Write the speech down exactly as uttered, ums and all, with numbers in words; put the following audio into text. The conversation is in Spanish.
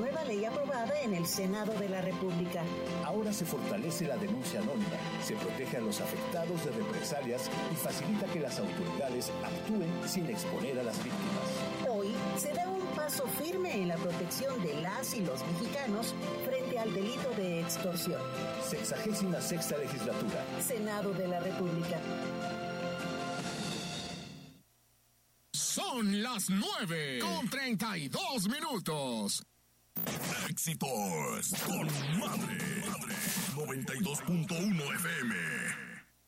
nueva ley aprobada en el Senado de la República. Ahora se fortalece la denuncia anónima, se protege a los afectados de represalias y facilita que las autoridades actúen sin exponer a las víctimas. Hoy se da un paso firme en la protección de las y los mexicanos frente al delito de extorsión. Sexagésima sexta legislatura. Senado de la República. Son las nueve con treinta y dos minutos. Éxitos con Madre, Madre noventa y dos punto uno F M.